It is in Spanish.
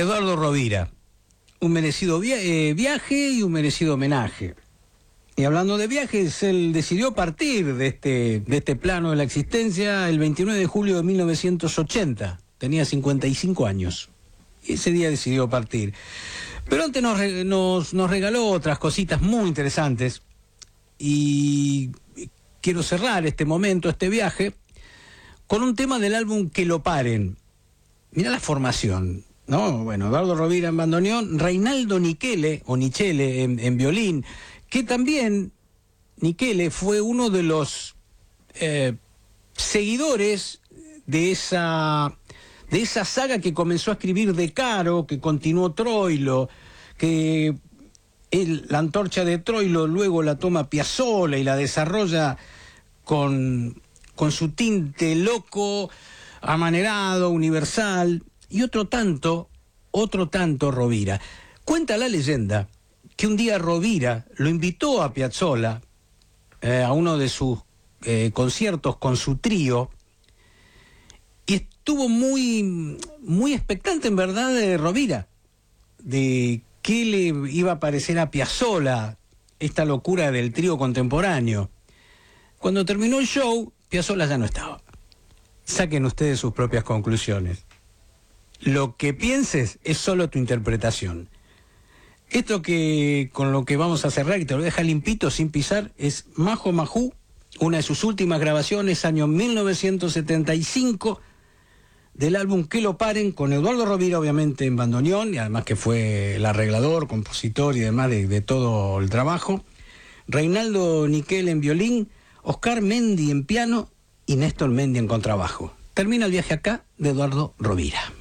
Eduardo Rovira, un merecido viaje y un merecido homenaje. Y hablando de viajes, él decidió partir de este plano de la existencia el 29 de julio de 1980. Tenía 55 años. Y ese día decidió partir. Pero antes nos regaló otras cositas muy interesantes. Y quiero cerrar este momento, este viaje, con un tema del álbum Que lo paren. Mirá la formación, ¿no? Bueno, Eduardo Rovira en bandoneón, Reinaldo Nichele, o Nichele en violín, que también Nichele fue uno de los seguidores de esa saga que comenzó a escribir De Caro, que continuó Troilo, que la antorcha de Troilo luego la toma Piazzolla y la desarrolla con su tinte loco, amanerado, universal, y otro tanto Rovira. Cuenta la leyenda que un día Rovira lo invitó a Piazzolla a uno de sus conciertos con su trío, y estuvo muy expectante, en verdad, de Rovira, de qué le iba a parecer a Piazzolla esta locura del trío contemporáneo. Cuando terminó el show, Piazzolla ya no estaba. Saquen ustedes sus propias conclusiones. Lo que pienses es solo tu interpretación. Esto con lo que vamos a cerrar, y te lo deja limpito, sin pisar, es Majo Majú, una de sus últimas grabaciones, año 1975, del álbum Que lo paren, con Eduardo Rovira, obviamente, en bandoneón, y además que fue el arreglador, compositor y demás de todo el trabajo, Reinaldo Nichele en violín, Oscar Mendi en piano y Néstor Mendi en contrabajo. Termina el viaje acá de Eduardo Rovira.